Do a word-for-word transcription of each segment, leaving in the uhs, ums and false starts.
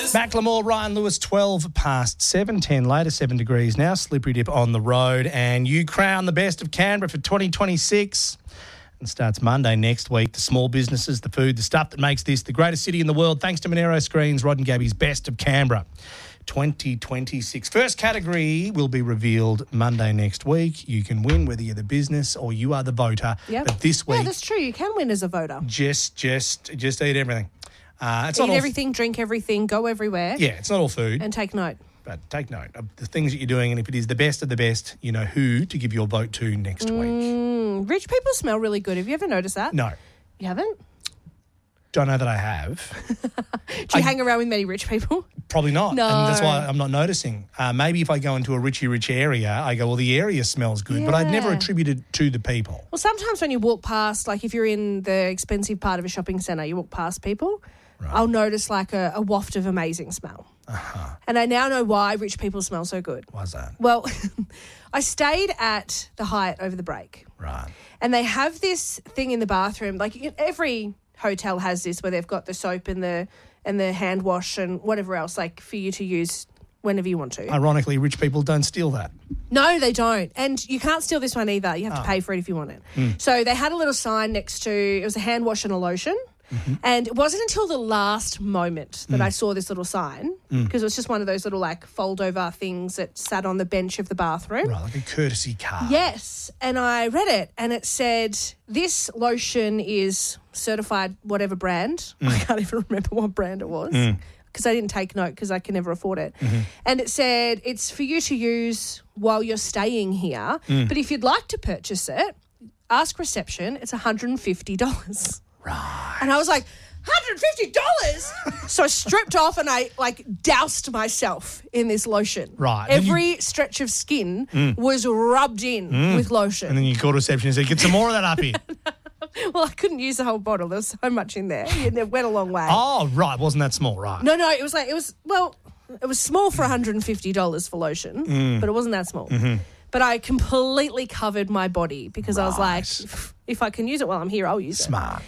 Macklemore, Ryan Lewis, twelve past seven, ten later, seven degrees now, slippery dip on the road, and you crown the best of Canberra for twenty twenty-six. And starts Monday next week. The small businesses, the food, the stuff that makes this the greatest city in the world. Thanks to Monero Screens, Rod and Gabby's Best of Canberra twenty twenty-six. First category will be revealed Monday next week. You can win whether you're the business or you are the voter. Yep. But this week, yeah, that's true. You can win as a voter. Just, just, just eat everything. Uh, it's Eat not all, everything, drink everything, go everywhere. Yeah, it's not all food. And take note. But take note of the things that you're doing, and if it is the best of the best, you know who to give your vote to next mm, week. Rich people smell really good. Have you ever noticed that? No. You haven't? Don't know that I have. Do you I, hang around with many rich people? Probably not. No. And that's why I'm not noticing. Uh, maybe if I go into a richy rich area, I go, well, the area smells good, yeah. but I'd never attribute it to the people. Well, sometimes when you walk past, like if you're in the expensive part of a shopping centre, you walk past people, right. I'll notice like a, a waft of amazing smell. Uh-huh. And I now know why rich people smell so good. Why's that? Well, I stayed at the Hyatt over the break. Right. And they have this thing in the bathroom, like every hotel has this where they've got the soap and the and the hand wash and whatever else, like for you to use whenever you want to. Ironically, rich people don't steal that. No, they don't. And you can't steal this one either. You have oh. to pay for it if you want it. Mm. So they had a little sign next to, it was a hand wash and a lotion. Mm-hmm. And it wasn't until the last moment that mm. I saw this little sign mm. because it was just one of those little like fold over things that sat on the bench of the bathroom. Right, like a courtesy card. Yes. And I read it and it said, this lotion is certified whatever brand. Mm. I can't even remember what brand it was because mm. I didn't take note because I can never afford it. Mm-hmm. And it said, it's for you to use while you're staying here. Mm. But if you'd like to purchase it, ask reception. It's one hundred fifty dollars. Right. And I was like, one hundred fifty dollars? So I stripped off and I, like, doused myself in this lotion. Right. Every you... stretch of skin mm. was rubbed in mm. with lotion. And then you called reception and said, get some more of that up here. Well, I couldn't use the whole bottle. There was so much in there. It went a long way. Oh, right. Wasn't that small, right? No, no. It was like, it was, well, it was small for one hundred fifty dollars for lotion, mm. but it wasn't that small. Mm-hmm. But I completely covered my body because right. I was like, if I can use it while I'm here, I'll use Smart. it. Smart.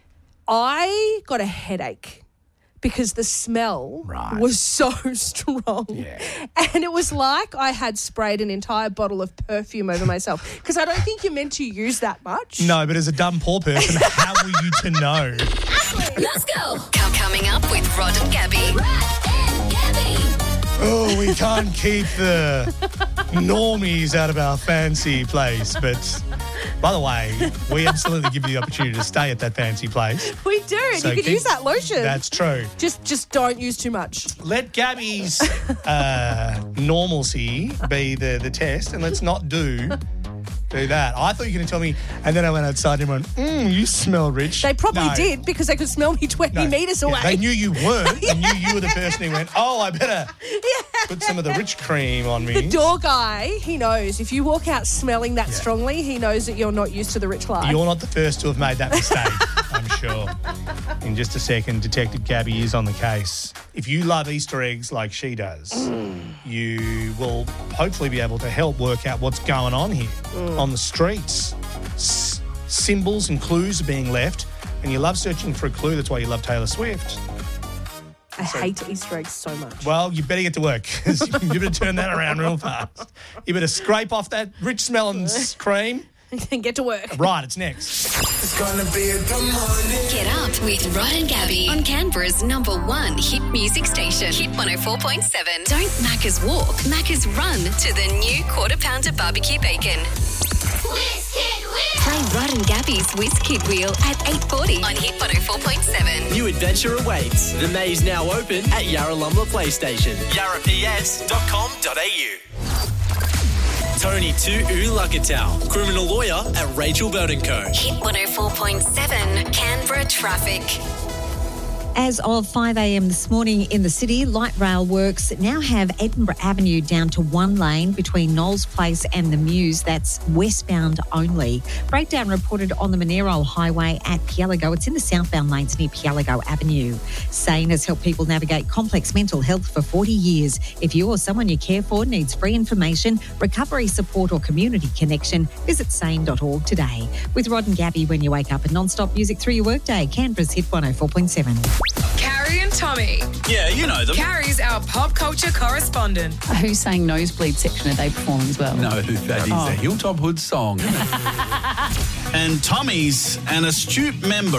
I got a headache because the smell right. was so strong. Yeah. And it was like I had sprayed an entire bottle of perfume over myself because I don't think you're meant to use that much. No, but as a dumb poor person, how were you to know? Let's go. Coming up with Rod and Gabby. Rod and Gabby. Oh, we can't keep the normies out of our fancy place, but... By the way, we absolutely give you the opportunity to stay at that fancy place. We do. So you could keep, use that lotion. That's true. Just just don't use too much. Let Gabby's uh, normalcy be the, the test, and let's not do do that. I thought you were going to tell me, and then I went outside and went, mm, you smell rich. They probably no. did because they could smell me twenty no. metres away. Yeah, they knew you weren't. They knew you were the person who went, oh, I better yeah. put some of the rich cream on me. The door guy, he knows. If you walk out smelling that yeah. strongly, he knows that you're not used to the rich life. You're not the first to have made that mistake, I'm sure. In just a second, Detective Gabby is on the case. If you love Easter eggs like she does, mm. you will hopefully be able to help work out what's going on here mm. on the streets. S- symbols and clues are being left, and you love searching for a clue. That's why you love Taylor Swift. I so, hate Easter eggs so much. Well, you better get to work because you better turn that around real fast. You better scrape off that rich smelling cream. And get to work. Right, it's next. It's gonna be a good morning. Get up with Rod and Gabby on Canberra's number one hit music station, Hit one oh four point seven. Don't Macca's walk, Macca's run to the new Quarter Pounder Barbecue Bacon. Whiz Kid Wheel. Play Rod and Gabby's Whiz Kid Wheel at eight forty on Hit one oh four point seven. New adventure awaits. The maze now open at Yarralumla Playstation. yarra p s dot com dot a u. Tony to Ulakatau, criminal lawyer at Rachel Burton Co. Hit one oh four point seven, Canberra traffic. As of five a.m. this morning in the city, light rail works now have Edinburgh Avenue down to one lane between Knowles Place and the Mews. That's westbound only. Breakdown reported on the Monero Highway at Pielago. It's in the southbound lanes near Pielago Avenue. SANE has helped people navigate complex mental health for forty years. If you or someone you care for needs free information, recovery support or community connection, visit sane dot org today. With Rod and Gabby when you wake up and non-stop music through your workday, Canberra's Hit one oh four point seven. Carrie and Tommy. Yeah, you know them. Carrie's our pop culture correspondent. Who's saying Nosebleed section are they performing as well? No, that is Oh. a Hilltop Hood song. And Tommy's an astute member